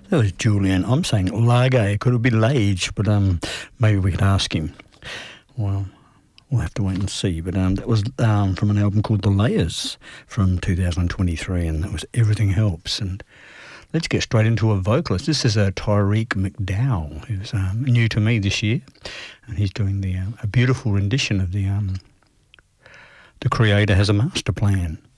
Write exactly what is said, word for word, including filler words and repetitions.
That was Julian. I'm saying Lage. Could it be Lage? But um, maybe we could ask him. Well, we'll have to wait and see. But um, that was um, from an album called The Layers from two thousand twenty-three, and that was Everything Helps. And let's get straight into a vocalist. This is a Tyreek McDowell, who's um, new to me this year, and he's doing the uh, a beautiful rendition of the um, The Creator Has a Master Plan.